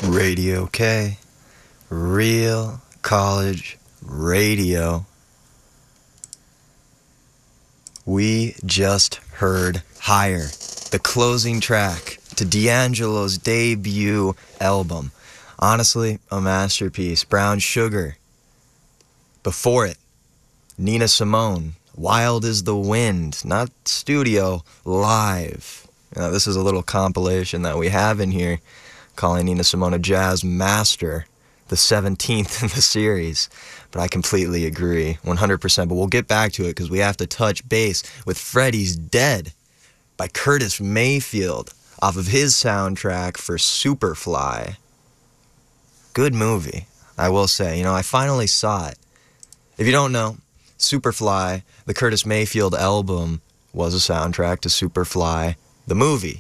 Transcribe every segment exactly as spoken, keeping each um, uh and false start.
Radio K, Real College Radio. We just heard Higher, the closing track to D'Angelo's debut album. Honestly, a masterpiece. Brown Sugar. Before it, Nina Simone, Wild is the Wind, not studio, live. Now, this is a little compilation that we have in here calling Nina Simone a jazz master, the seventeenth in the series. But I completely agree, one hundred percent. But we'll get back to it because we have to touch base with Freddie's Dead by Curtis Mayfield off of his soundtrack for Superfly. Good movie, I will say. You know, I finally saw it. If you don't know, Superfly, the Curtis Mayfield album, was a soundtrack to Superfly, the movie.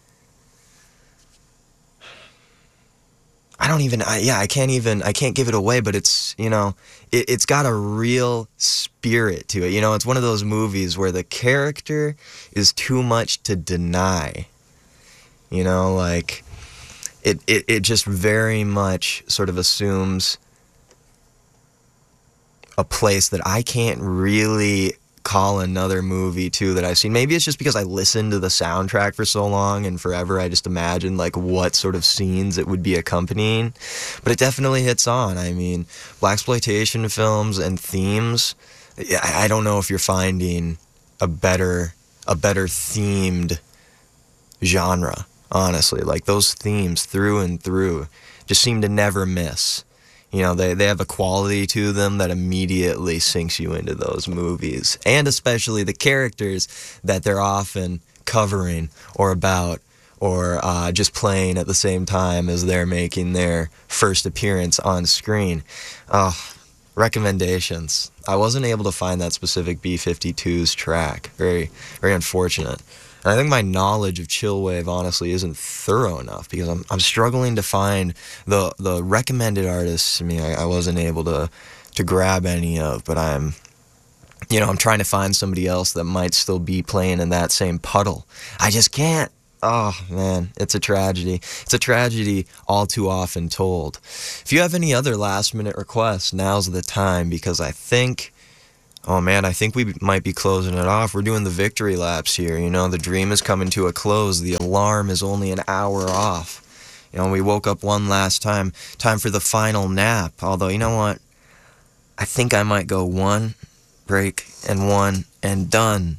I don't even, I, yeah, I can't even, I can't give it away, but it's, you know, it, it's got a real spirit to it. You know, it's one of those movies where the character is too much to deny. You know, like, it, it, it just very much sort of assumes a place that I can't really call another movie to that I've seen. Maybe it's just because I listened to the soundtrack for so long and forever I just imagined like what sort of scenes it would be accompanying. But it definitely hits on. I mean, blaxploitation films and themes, I don't know if you're finding a better a better themed genre, honestly. Like those themes through and through just seem to never miss. You know, they, they have a quality to them that immediately sinks you into those movies. And especially the characters that they're often covering or about or uh, just playing at the same time as they're making their first appearance on screen. Uh, recommendations. I wasn't able to find that specific B fifty-two's track. Very, very unfortunate. And I think my knowledge of chillwave honestly isn't thorough enough because I'm I'm struggling to find the the recommended artists to me. I, I wasn't able to to grab any of, but I'm you know I'm trying to find somebody else that might still be playing in that same puddle. I just can't. Oh man, it's a tragedy. It's a tragedy all too often told. If you have any other last minute requests, now's the time because I think. Oh man, I think we might be closing it off. We're doing the victory laps here. You know, the dream is coming to a close. The alarm is only an hour off. You know, we woke up one last time. Time for the final nap. Although, you know what? I think I might go one break and one and done.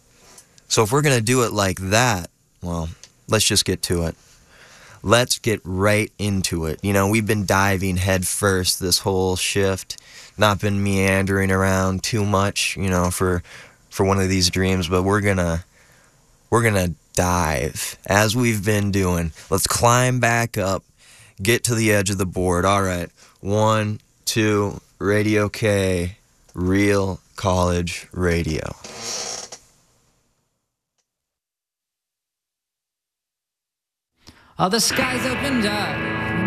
So if we're going to do it like that, well, let's just get to it. Let's get right into it. You know, we've been diving head first this whole shift. Not been meandering around too much, you know, for for one of these dreams, but we're gonna we're gonna dive as we've been doing. Let's climb back up, get to the edge of the board. All right, one, two, Radio K, Real College Radio. All the skies opened up.